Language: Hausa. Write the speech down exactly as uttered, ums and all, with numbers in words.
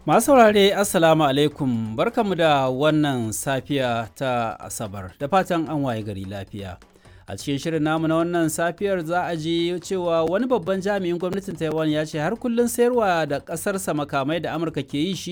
Masu saurare Assalamu alaikum barkamu da wannan safiya ta Asabar da fatan an waye gari lafiya. A cikin shirin namu na wannan safiyar za a ji cewa wani babban jami'in gwamnatin Taiwan ya ce har kullum sayarwa da ƙasarsa makamai da Amurka ke yi shi